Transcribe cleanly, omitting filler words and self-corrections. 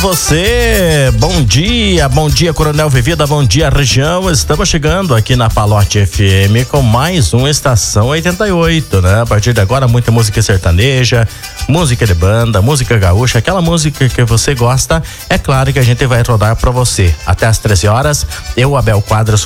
você, bom dia Coronel Vivida, bom dia região, estamos chegando aqui na Palote FM com mais um Estação 88, né? A partir de agora muita música sertaneja, música de banda, música gaúcha, aquela música que você gosta, é claro que a gente vai rodar pra você. Até às 13 horas, eu, Abel Quadros,